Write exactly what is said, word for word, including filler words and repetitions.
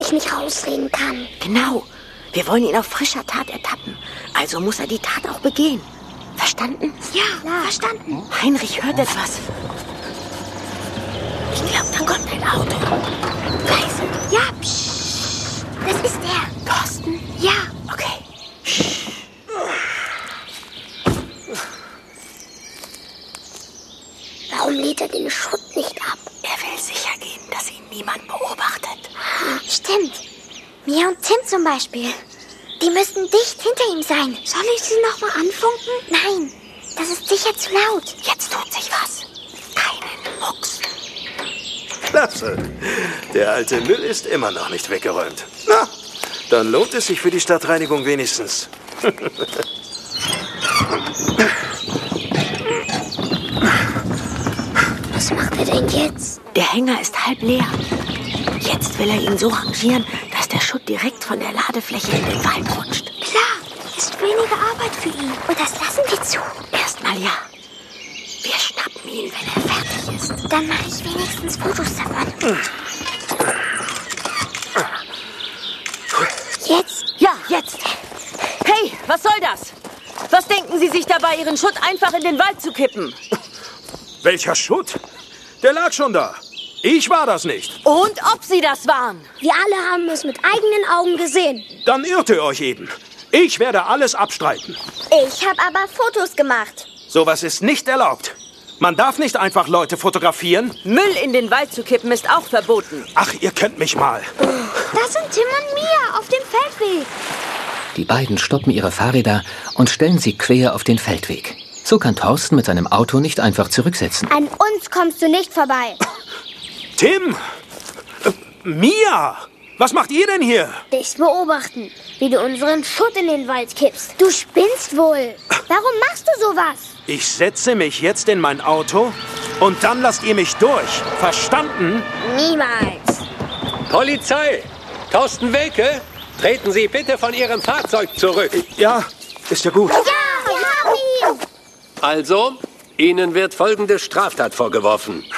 ich nicht rausreden kann. Genau. Wir wollen ihn auf frischer Tat ertappen. Also muss er die Tat auch begehen. Verstanden? Ja, ja. Verstanden. Heinrich hört etwas. Ich glaube, da kommt ein Auto. Leise. Ja, psch. Das ist er. Thorsten? Ja. Okay. Warum lädt er den Schutt nicht ab? Er will sicher gehen, dass ihn niemand beobachtet. Stimmt. Mia und Tim zum Beispiel. Die müssten dicht hinter ihm sein. Soll ich sie noch mal anfunken? Nein, das ist sicher zu laut. Jetzt tut sich was. Keinen Mucks. Klasse. Der alte Müll ist immer noch nicht weggeräumt. Na, dann lohnt es sich für die Stadtreinigung wenigstens. Was macht er denn jetzt? Der Hänger ist halb leer. Jetzt will er ihn so rangieren, dass der Schutt direkt von der Ladefläche in den Wald rutscht. Klar, ist weniger Arbeit für ihn. Und das lassen wir zu. Erstmal ja. Wir schnappen ihn, wenn er fertig ist. Dann mache ich wenigstens Fotos davon. Jetzt? Ja, jetzt. Hey, was soll das? Was denken Sie sich dabei, Ihren Schutt einfach in den Wald zu kippen? Welcher Schutt? Der lag schon da. Ich war das nicht. Und ob Sie das waren? Wir alle haben es mit eigenen Augen gesehen. Dann irrt ihr euch eben. Ich werde alles abstreiten. Ich habe aber Fotos gemacht. Sowas ist nicht erlaubt. Man darf nicht einfach Leute fotografieren. Müll in den Wald zu kippen ist auch verboten. Ach, ihr könnt mich mal. Das sind Tim und Mia auf dem Feldweg. Die beiden stoppen ihre Fahrräder und stellen sie quer auf den Feldweg. So kann Thorsten mit seinem Auto nicht einfach zurücksetzen. An uns kommst du nicht vorbei. Tim! Äh, Mia! Was macht ihr denn hier? Dich beobachten, wie du unseren Schutt in den Wald kippst. Du spinnst wohl. Warum machst du sowas? Ich setze mich jetzt in mein Auto und dann lasst ihr mich durch. Verstanden? Niemals. Polizei! Thorsten Welke, treten Sie bitte von Ihrem Fahrzeug zurück. Ja, ist ja gut. Ja, wir haben ihn. Also, Ihnen wird folgende Straftat vorgeworfen.